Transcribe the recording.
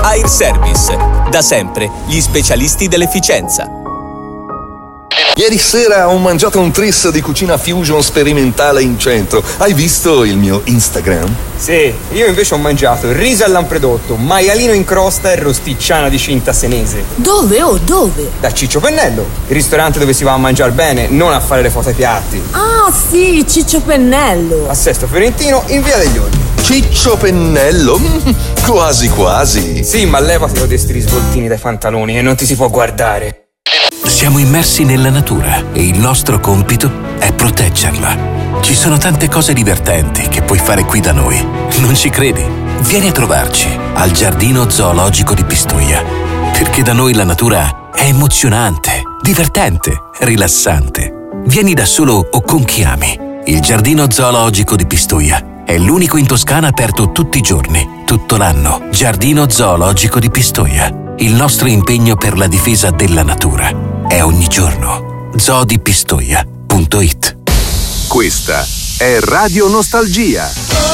Air Service, da sempre gli specialisti dell'efficienza. Ieri sera ho mangiato un tris di cucina fusion sperimentale in centro. Hai visto il mio Instagram? Sì, io invece ho mangiato riso al lampredotto, maialino in crosta e rosticciana di cinta senese. Dove? Dove? Da Ciccio Pennello, il ristorante dove si va a mangiare bene, non a fare le foto ai piatti. Ah sì, Ciccio Pennello. A Sesto Fiorentino, in via degli Orli. Ciccio Pennello? Quasi quasi. Sì, ma levati questi risvoltini dai pantaloni e non ti si può guardare. Siamo immersi nella natura e il nostro compito è proteggerla. Ci sono tante cose divertenti che puoi fare qui da noi. Non ci credi? Vieni a trovarci al Giardino Zoologico di Pistoia, perché da noi la natura è emozionante, divertente, rilassante. Vieni da solo o con chi ami. Il Giardino Zoologico di Pistoia è l'unico in Toscana aperto tutti i giorni, tutto l'anno. Giardino Zoologico di Pistoia. Il nostro impegno per la difesa della natura è ogni giorno. zoodipistoia.it. Questa è Radio Nostalgia.